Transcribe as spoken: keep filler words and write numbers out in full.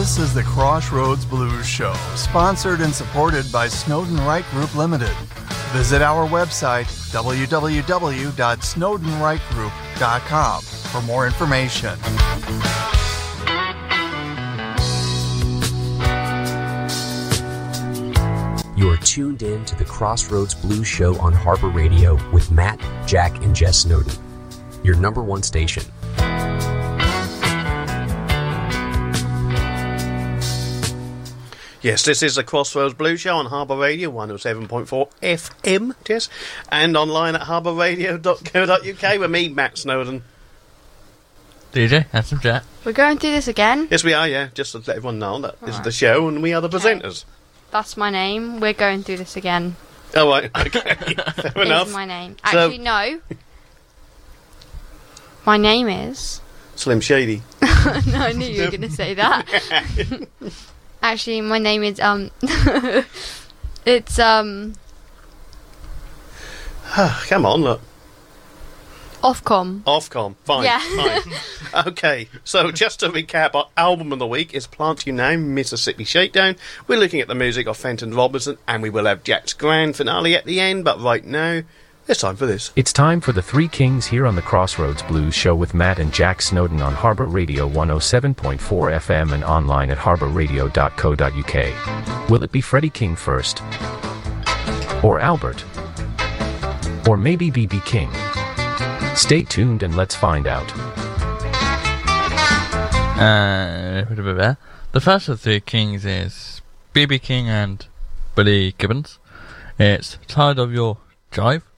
This is the Crossroads Blues Show, sponsored and supported by Snowden Wright Group Limited. Visit our website, w w w dot snowden wright group dot com, for more information. You are tuned in to the Crossroads Blues Show on Harbor Radio with Matt, Jack, and Jess Snowden, your number one station. Yes, this is the Crossroads Blues Show on Harbour Radio one oh seven point four F M, Jess, and online at harbour radio dot co dot u k with me, Matt Snowden. D J, handsome Jack. We're going through this again? Yes, we are, yeah, just to let everyone know that All this right. is the show and we are the Okay. presenters. That's my name. We're going through this again. Oh, right, okay, fair Is enough. my name. So- Actually, no. My name is... Slim Shady. No, I knew you were going to say that. Actually, my name is, um... it's, um... Come on, look. Ofcom. Ofcom, fine, Yeah. fine. Okay, so just to recap, our album of the week is Plant You Now, Mississippi Shakedown. We're looking at the music of Fenton Robinson, and we will have Jack's grand finale at the end, but right now, it's time for this. It's time for the Three Kings here on the Crossroads Blues Show with Matt and Jack Snowden on Harbor Radio one oh seven point four F M and online at harbour radio dot co dot u k. Will it be Freddie King first? Or Albert? Or maybe B B King? Stay tuned and let's find out. Uh, the first of the Three Kings is B B King and Billy Gibbons. It's Tired of Your Jive.